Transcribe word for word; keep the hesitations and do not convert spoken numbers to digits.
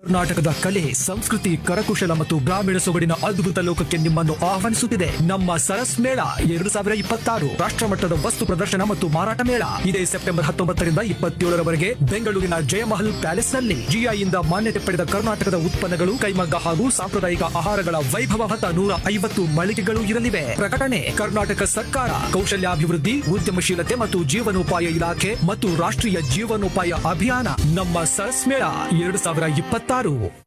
ಕರ್ನಾಟಕದ ಕಲೆ, ಸಂಸ್ಕೃತಿ, ಕರಕುಶಲ ಮತ್ತು ಗ್ರಾಮೀಣ ಸೊಗಡಿನ ಅದ್ಭುತ ಲೋಕಕ್ಕೆ ನಿಮ್ಮನ್ನು ಆಹ್ವಾನಿಸುತ್ತಿದೆ ನಮ್ಮ ಸರಸ್ ಮೇಳ ಎರಡು ಸಾವಿರ ಇಪ್ಪತ್ತಾರು ರಾಷ್ಟ್ರಮಟ್ಟದ ವಸ್ತು ಪ್ರದರ್ಶನ ಮತ್ತು ಮಾರಾಟ ಮೇಳ ಇದೇ ಸೆಪ್ಟೆಂಬರ್ ಹತ್ತೊಂಬತ್ತರಿಂದ ಇಪ್ಪತ್ತೇಳರವರೆಗೆ ಬೆಂಗಳೂರಿನ ಜಯಮಹಲ್ ಪ್ಯಾಲೇಸ್ ನಲ್ಲಿ ಜಿಐಯಿಂದ ಮಾನ್ಯತೆ ಪಡೆದ ಕರ್ನಾಟಕದ ಉತ್ಪನ್ನಗಳು, ಕೈಮಗ್ಗ ಹಾಗೂ ಸಾಂಪ್ರದಾಯಿಕ ಆಹಾರಗಳ ವೈಭವ ಹೊತ್ತ ನೂರ ಐವತ್ತು ಮಳಿಗೆಗಳು ಇರಲಿವೆ. ಪ್ರಕಟಣೆ: ಕರ್ನಾಟಕ ಸರ್ಕಾರ, ಕೌಶಲ್ಯಾಭಿವೃದ್ಧಿ, ಉದ್ಯಮಶೀಲತೆ ಮತ್ತು ಜೀವನೋಪಾಯ ಇಲಾಖೆ ಮತ್ತು ರಾಷ್ಟ್ರೀಯ ಜೀವನೋಪಾಯ ಅಭಿಯಾನ. ನಮ್ಮ ಸರಸ್ ಮೇಳ ಎರಡು ಸಾವಿರ ಇಪ್ಪತ್ತಾರು.